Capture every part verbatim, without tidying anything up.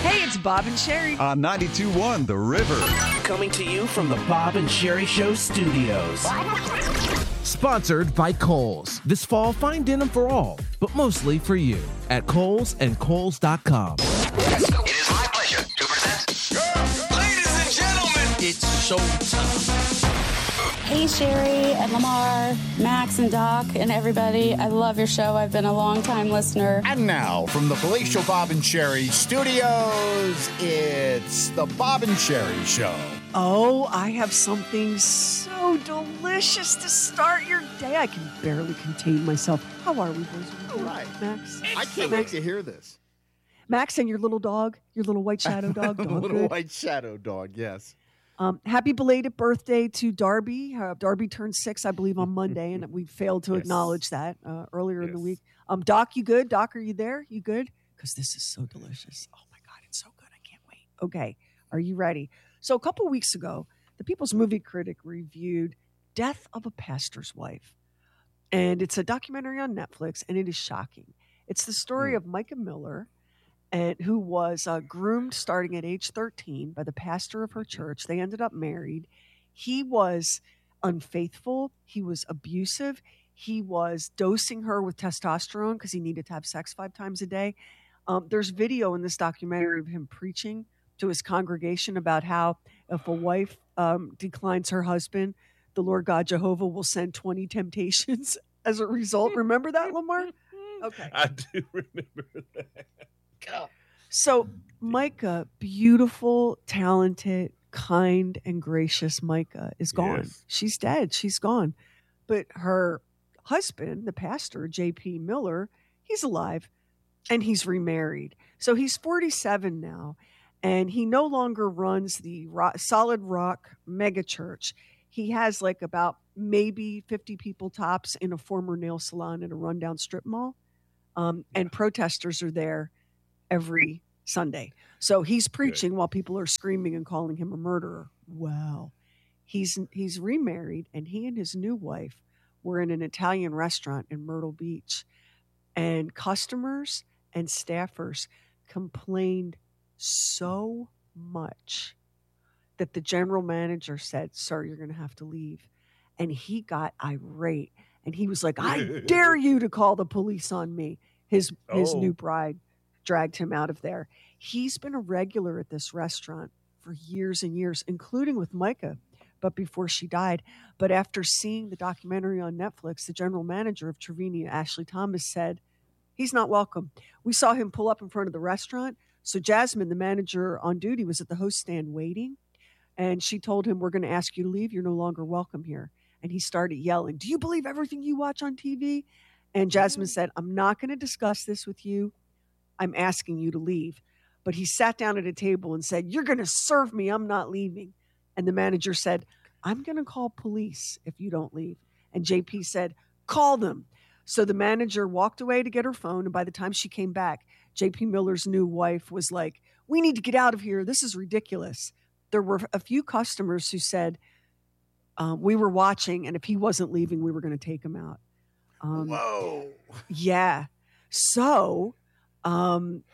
Hey, it's Bob and Sherry. On ninety-two point one The River. Coming to you from the Bob and Sherry Show studios. Sponsored by Kohl's. This fall, find denim for all, but mostly for you at Kohl's and Kohl's dot com. It is my pleasure to present, ladies and gentlemen, it's showtime. Hey, Sherry and Lamar, Max and Doc and everybody. I love your show. I've been a long-time listener. And now, from the palatial Bob and Sherry studios, it's the Bob and Sherry Show. Oh, I have something so delicious to start your day. I can barely contain myself. How are we, boys? All right. Max? I can't Max? wait to hear this. Max and your little dog, your little white shadow dog. dog little good. white shadow dog, yes. Um, happy belated birthday to Darby. Uh, Darby turned six, I believe, on Monday, and we failed to Yes. acknowledge that uh, earlier in the Yes. week. Um, Doc, you good? Doc, are you there? You good? Because this is so delicious. Oh, my God, it's so good. I can't wait. Okay, are you ready? So a couple weeks ago, the People's Movie Critic reviewed Death of a Pastor's Wife. And it's a documentary on Netflix, and it is shocking. It's the story Mm. of Micah Miller, and who was uh, groomed starting at age thirteen by the pastor of her church. They ended up married. He was unfaithful. He was abusive. He was dosing her with testosterone because he needed to have sex five times a day. Um, there's video in this documentary of him preaching to his congregation about how if a wife um, declines her husband, the Lord God Jehovah will send twenty temptations as a result. Remember that, Lamar? Okay. I do remember that. God. So Micah, beautiful, talented, kind, and gracious Micah is gone. Yes. She's dead. She's gone. But her husband, the pastor, J P Miller, he's alive and he's remarried. So he's forty-seven now, and he no longer runs the rock, Solid Rock mega church. He has like about maybe fifty people tops in a former nail salon in a rundown strip mall. Um, and protesters are there every Sunday. So he's preaching Good. while people are screaming and calling him a murderer. Wow. He's he's remarried, and he and his new wife were in an Italian restaurant in Myrtle Beach. And customers and staffers complained so much that the general manager said, "Sir, you're going to have to leave." And he got irate. And he was like, "I dare you to call the police on me." His his Oh. new bride dragged him out of there. He's been a regular at this restaurant for years and years, including with Micah, but before she died. But after seeing the documentary on Netflix, the general manager of Trevina, Ashley Thomas, said, he's not welcome. We saw him pull up in front of the restaurant. So Jasmine, the manager on duty, was at the host stand waiting. And she told him, "We're going to ask you to leave. You're no longer welcome here." And he started yelling, "Do you believe everything you watch on T V?" And Jasmine said, "I'm not going to discuss this with you. I'm asking you to leave." But he sat down at a table and said, "You're going to serve me. I'm not leaving." And the manager said, "I'm going to call police if you don't leave." And J P said, "Call them." So the manager walked away to get her phone. And by the time she came back, J P Miller's new wife was like, "We need to get out of here. This is ridiculous." There were a few customers who said, um, we were watching, and if he wasn't leaving, we were going to take him out. Um, Whoa. Yeah. So um,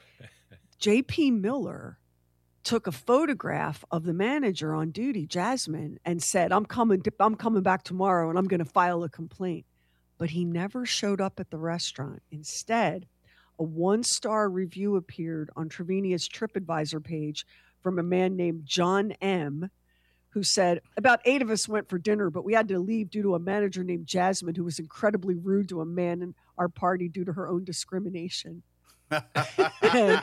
J P Miller took a photograph of the manager on duty, Jasmine, and said, I'm coming, to, I'm coming back tomorrow and I'm going to file a complaint. But he never showed up at the restaurant. Instead, a one-star review appeared on Trevinia's TripAdvisor page from a man named John M., who said, "About eight of us went for dinner, but we had to leave due to a manager named Jasmine who was incredibly rude to a man in our party due to her own discrimination." And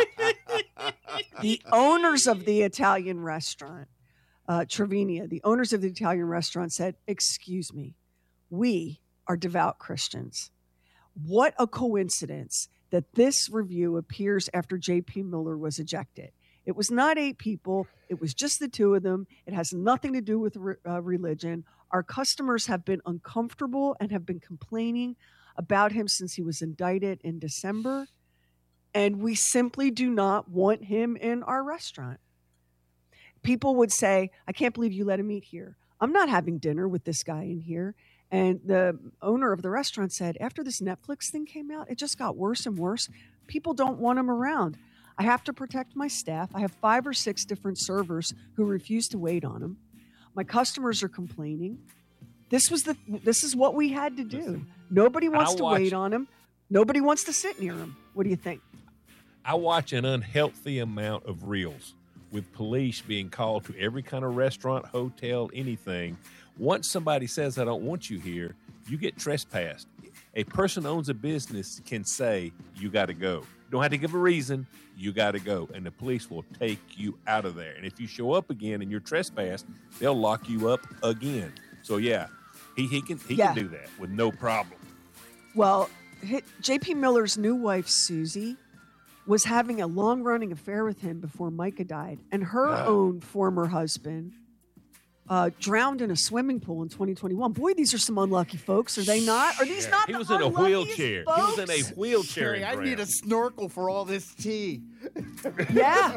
the owners of the Italian restaurant, uh, Trevinia, the owners of the Italian restaurant said, "Excuse me, we are devout Christians. What a coincidence that this review appears after J P Miller was ejected. It was not eight people. It was just the two of them. It has nothing to do with re- uh, religion. Our customers have been uncomfortable and have been complaining about him since he was indicted in December. And we simply do not want him in our restaurant." People would say, "I can't believe you let him eat here. I'm not having dinner with this guy in here." And the owner of the restaurant said, after this Netflix thing came out, it just got worse and worse. People don't want him around. I have to protect my staff. I have five or six different servers who refuse to wait on them. My customers are complaining. This was the. This is what we had to do. Listen, Nobody wants I to watch, wait on him. Nobody wants to sit near him. What do you think? I watch an unhealthy amount of reels with police being called to every kind of restaurant, hotel, anything. Once somebody says, I don't want you here, you get trespassed. A person who owns a business can say, you got to go. You don't have to give a reason. You got to go. And the police will take you out of there. And if you show up again and you're trespassed, they'll lock you up again. So, yeah, he, he can he yeah. can do that with no problem. Well, J P Miller's new wife, Susie, was having a long-running affair with him before Micah died. And her uh. own former husband uh, drowned in a swimming pool in twenty twenty-one. Boy, these are some unlucky folks, are they not? Are these yeah. not he the was in a wheelchair. Folks? He was in a wheelchair. Sherry, I need a snorkel for all this tea. Yeah.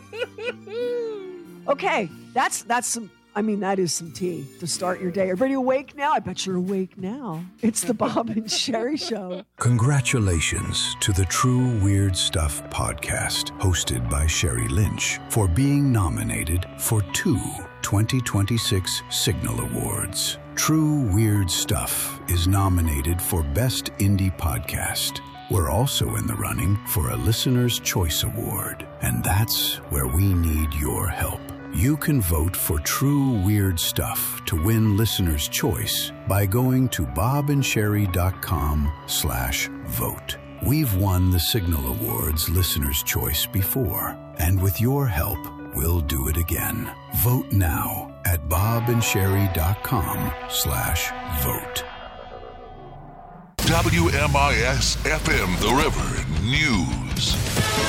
Okay, that's that's some. I mean, that is some tea to start your day. Everybody awake now? I bet you're awake now. It's the Bob and Sherry Show. Congratulations to the True Weird Stuff podcast, hosted by Sherry Lynch, for being nominated for two twenty twenty-six Signal Awards. True Weird Stuff is nominated for Best Indie Podcast. We're also in the running for a Listener's Choice Award, and that's where we need your help. You can vote for True Weird Stuff to win Listener's Choice by going to bobandsherry.com slash vote. We've won the Signal Awards Listener's Choice before, and with your help, we'll do it again. Vote now at bobandsherry.com slash vote. W M I S F M, The River News.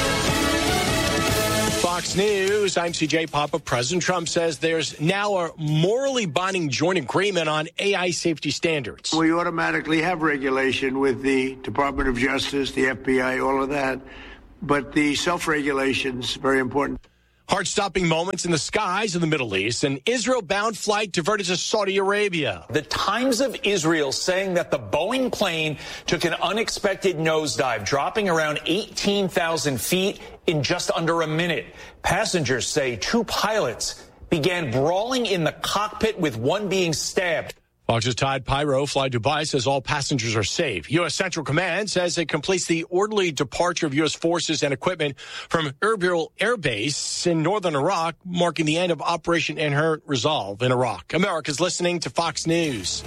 Fox News, I'm C J Papa. President Trump says there's now a morally binding joint agreement on A I safety standards. We automatically have regulation with the Department of Justice, the F B I, all of that. But the self-regulation is very important. Heart-stopping moments in the skies of the Middle East. An Israel-bound flight diverted to Saudi Arabia. The Times of Israel saying that the Boeing plane took an unexpected nosedive, dropping around eighteen thousand feet in just under a minute. Passengers say two pilots began brawling in the cockpit, with one being stabbed. Fox's Tide Pyro Fly Dubai says all passengers are safe. U S. Central Command says it completes the orderly departure of U S forces and equipment from Erbil Air Base in northern Iraq, marking the end of Operation Inherent Resolve in Iraq. America's listening to Fox News.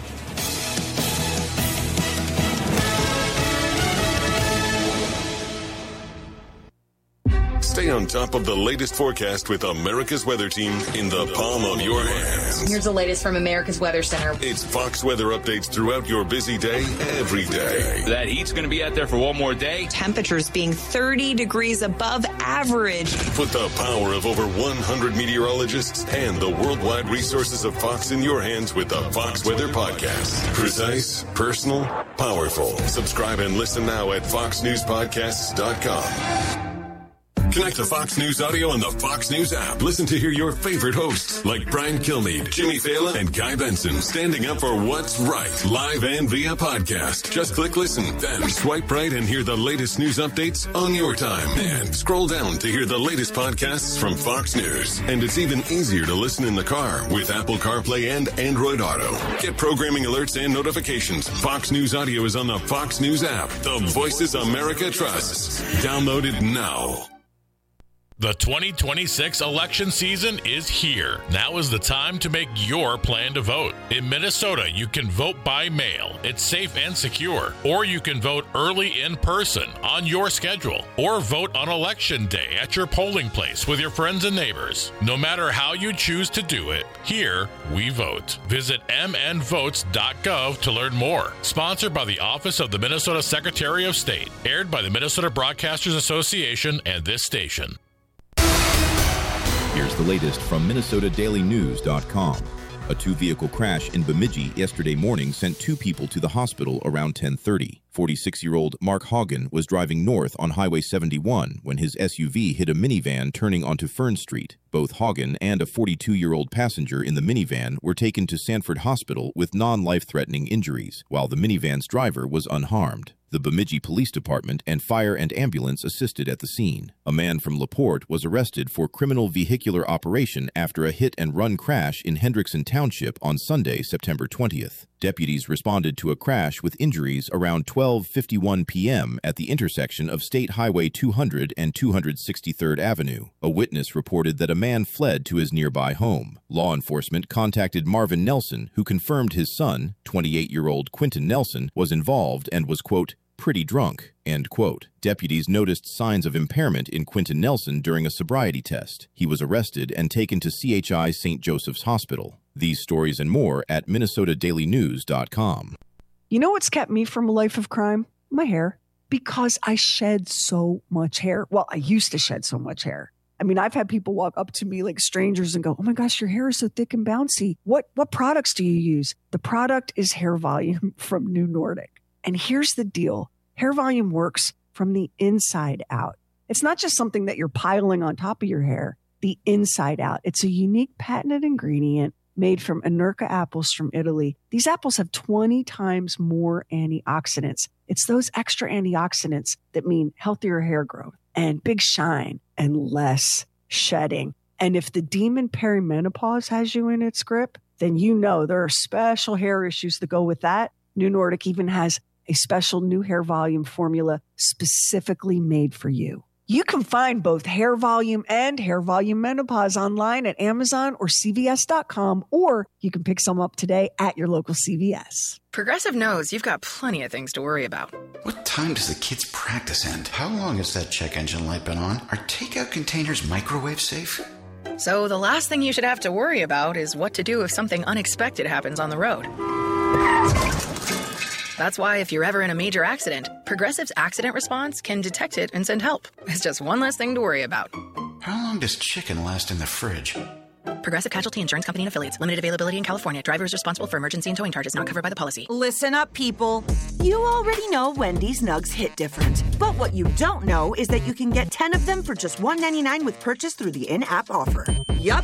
Stay on top of the latest forecast with America's Weather Team in the palm of your hands. Here's the latest from America's Weather Center. It's Fox weather updates throughout your busy day, every day. That heat's going to be out there for one more day. Temperatures being thirty degrees above average. Put the power of over one hundred meteorologists and the worldwide resources of Fox in your hands with the Fox Weather Podcast. Precise, personal, powerful. Subscribe and listen now at fox news podcasts dot com. Connect to Fox News Audio on the Fox News app. Listen to hear your favorite hosts like Brian Kilmeade, Jimmy Fallon, and Guy Benson standing up for what's right, live and via podcast. Just click listen, then swipe right and hear the latest news updates on your time. And scroll down to hear the latest podcasts from Fox News. And it's even easier to listen in the car with Apple CarPlay and Android Auto. Get programming alerts and notifications. Fox News Audio is on the Fox News app. The voices America trusts. Download it now. The twenty twenty-six election season is here. Now is the time to make your plan to vote. In Minnesota, you can vote by mail. It's safe and secure. Or you can vote early in person on your schedule. Or vote on election day at your polling place with your friends and neighbors. No matter how you choose to do it, here we vote. Visit m n votes dot gov to learn more. Sponsored by the Office of the Minnesota Secretary of State. Aired by the Minnesota Broadcasters Association and this station. Here's the latest from Minnesota Daily News dot com. A two-vehicle crash in Bemidji yesterday morning sent two people to the hospital around ten thirty. forty-six-year-old Mark Hagen was driving north on Highway seventy-one when his S U V hit a minivan turning onto Fern Street. Both Hagen and a forty-two-year-old passenger in the minivan were taken to Sanford Hospital with non-life-threatening injuries, while the minivan's driver was unharmed. The Bemidji Police Department and fire and ambulance assisted at the scene. A man from LaPorte was arrested for criminal vehicular operation after a hit-and-run crash in Hendrickson Township on Sunday, September twentieth. Deputies responded to a crash with injuries around twelve fifty-one p.m. at the intersection of State Highway two hundred and two hundred sixty-third Avenue. A witness reported that a man fled to his nearby home. Law enforcement contacted Marvin Nelson, who confirmed his son, twenty-eight-year-old Quentin Nelson, was involved and was, quote, pretty drunk, end quote. Deputies noticed signs of impairment in Quentin Nelson during a sobriety test. He was arrested and taken to C H I Saint Joseph's Hospital. These stories and more at Minnesota Daily News dot com. You know what's kept me from a life of crime? My hair. Because I shed so much hair. Well, I used to shed so much hair. I mean, I've had people walk up to me like strangers and go, oh my gosh, your hair is so thick and bouncy. What, what products do you use? The product is Hair Volume from New Nordic. And here's the deal. Hair Volume works from the inside out. It's not just something that you're piling on top of your hair, the inside out. It's a unique patented ingredient made from Anerca apples from Italy. These apples have twenty times more antioxidants. It's those extra antioxidants that mean healthier hair growth and big shine and less shedding. And if the demon perimenopause has you in its grip, then you know there are special hair issues that go with that. New Nordic even has a special new Hair Volume formula specifically made for you. You can find both Hair Volume and Hair Volume Menopause online at Amazon or C V S dot com, or you can pick some up today at your local C V S. Progressive knows you've got plenty of things to worry about. What time does the kids' practice end? How long has that check engine light been on? Are takeout containers microwave safe? So the last thing you should have to worry about is what to do if something unexpected happens on the road. That's why if you're ever in a major accident, Progressive's accident response can detect it and send help. It's just one less thing to worry about. How long does chicken last in the fridge? Progressive Casualty Insurance Company and Affiliates. Limited availability in California. Driver is responsible for emergency and towing charges not covered by the policy. Listen up, people. You already know Wendy's Nugs hit different. But what you don't know is that you can get ten of them for just one dollar and ninety-nine cents with purchase through the in-app offer. Yup.